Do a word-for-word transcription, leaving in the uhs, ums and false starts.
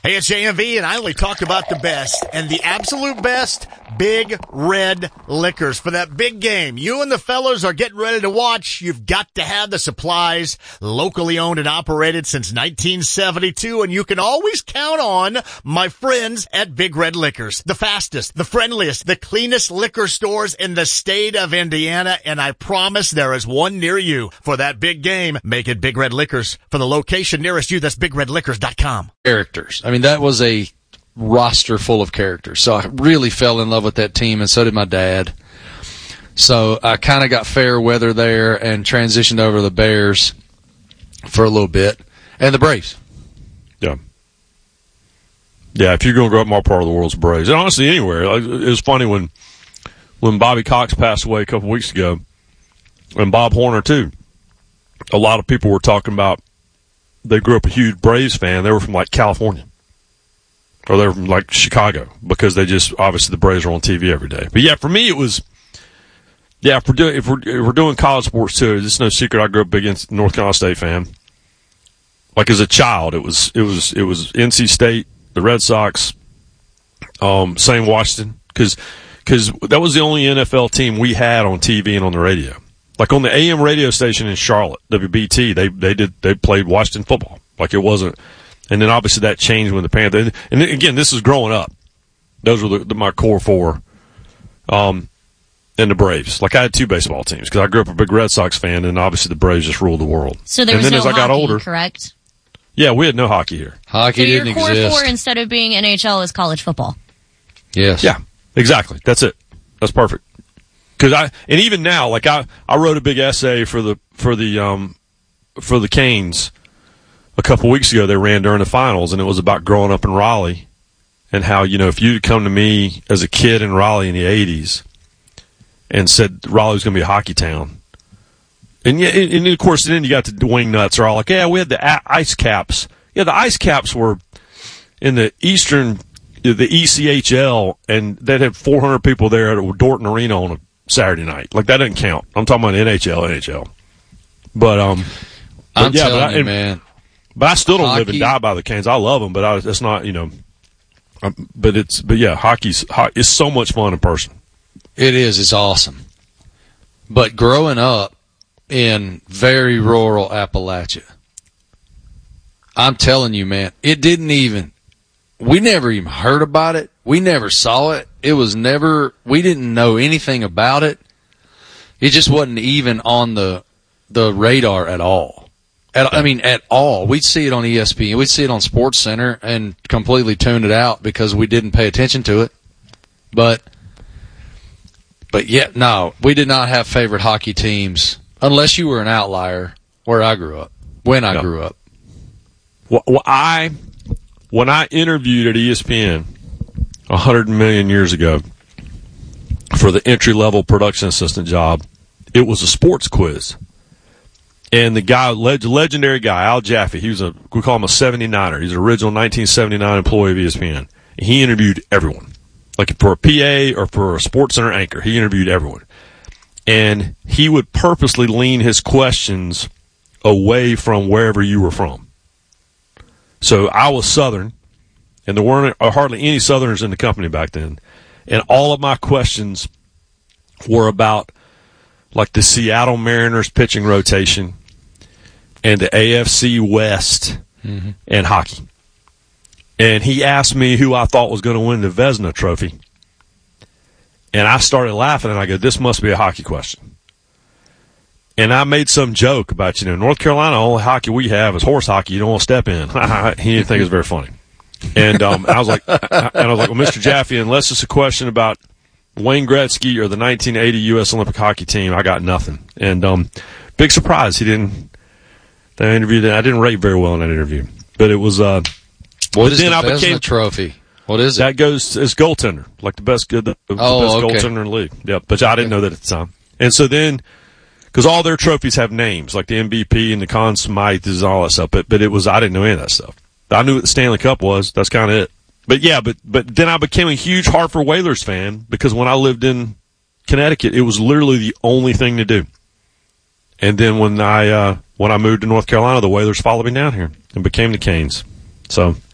Hey, it's J M V, and I only talk about the best, and the absolute best, Big Red Liquors. For that big game you and the fellas are getting ready to watch, you've got to have the supplies. Locally owned and operated since nineteen seventy-two, and you can always count on my friends at Big Red Liquors. The fastest, the friendliest, the cleanest liquor stores in the state of Indiana, and I promise there is one near you. For that big game, make it Big Red Liquors. For the location nearest you, that's big red liquors dot com. Characters. I mean, that was a roster full of characters. So I really fell in love with that team, and so did my dad. So I kind of got fair weather there and transitioned over to the Bears for a little bit, and the Braves. Yeah. Yeah, if you're going to grow up in our part of the world, it's Braves. And honestly, anywhere. It was funny when when Bobby Cox passed away a couple weeks ago, and Bob Horner, too. A lot of people were talking about they grew up a huge Braves fan. They were from, like, California. Or they were from, like, Chicago. Because they just, obviously, the Braves are on T V every day. But, yeah, for me, it was, yeah, if we're doing, if we're, if we're doing college sports, too, it's no secret I grew up big North Carolina State fan. Like, as a child, it was, it was, it was N C State, the Red Sox, um, same Washington. Because, because that was the only N F L team we had on T V and on the radio. Like on the A M radio station in Charlotte, W B T, they they did they played Washington football. Like it wasn't, and then obviously that changed when the Panthers. And then, again, this is growing up. Those were the, the, my core four, um, and the Braves. Like I had two baseball teams because I grew up a big Red Sox fan, and obviously the Braves just ruled the world. So there and was then no as I got hockey, older, correct? Yeah, we had no hockey here. Hockey so didn't your core exist. four instead of being N H L is college football. Yes. Yeah, exactly. That's it. That's perfect. Because I and even now, like I, I wrote a big essay for the for the um for the Canes a couple weeks ago. They ran during the finals, and it was about growing up in Raleigh and how you know if you'd come to me as a kid in Raleigh in the eighties and said Raleigh was going to be a hockey town, and yeah, and, and of course then you got the wing nuts are all like, yeah, we had the ice caps. Yeah, the ice caps were in the Eastern, the E C H L, and they'd have four hundred people there at Dorton Arena on a Saturday night. Like, that doesn't count. I'm talking about N H L, N H L. But, um, but I'm yeah, telling but I, you, and, man. But I still don't hockey, live and die by the Canes. I love them, but I, it's not, you know, um, but it's, but yeah, hockey's, ho- it's so much fun in person. It is. It's awesome. But growing up in very rural Appalachia, I'm telling you, man, it didn't even, we never even heard about it. We never saw it. It was never, we didn't know anything about it. It just wasn't even on the the radar at all. At, I mean, at all. We'd see it on E S P N. We'd see it on Sports Center and completely tune it out because we didn't pay attention to it. But, but yeah, no, we did not have favorite hockey teams unless you were an outlier where I grew up, when I no. grew up. Well, well, I, when I interviewed at E S P N a hundred million years ago for the entry-level production assistant job, it was a sports quiz. And the guy, leg- legendary guy, Al Jaffe, he was a, we call him a seventy-niner. He's an original nineteen seventy-nine employee of E S P N. He interviewed everyone. Like for a P A or for a Sports Center anchor, he interviewed everyone. And he would purposely lean his questions away from wherever you were from. So I was Southern, and there weren't hardly any Southerners in the company back then. And all of my questions were about, like, the Seattle Mariners pitching rotation and the A F C West mm-hmm. and hockey. And he asked me who I thought was going to win the Vezina Trophy. And I started laughing, and I go, this must be a hockey question. And I made some joke about, you know, North Carolina, only hockey we have is horse hockey. You don't want to step in. He didn't think it was very funny. And um, I was like, and I was like, well, Mister Jaffe, unless it's a question about Wayne Gretzky or the nineteen eighty U S Olympic hockey team, I got nothing. And um, big surprise, he didn't. That interview, I didn't rate very well in that interview, but it was. Uh, what is then the I Vezina became, Trophy? What is it? That goes as goaltender, like the best good, the, the oh, best okay. goaltender in the league. Yeah, but I didn't know that at the time. And so then, because all their trophies have names, like the M V P and the Conn Smythe and all that stuff. But but it was I didn't know any of that stuff. I knew what the Stanley Cup was. That's kind of it. But yeah, but but then I became a huge Hartford Whalers fan because when I lived in Connecticut, it was literally the only thing to do. And then when I uh, when I moved to North Carolina, the Whalers followed me down here and became the Canes. So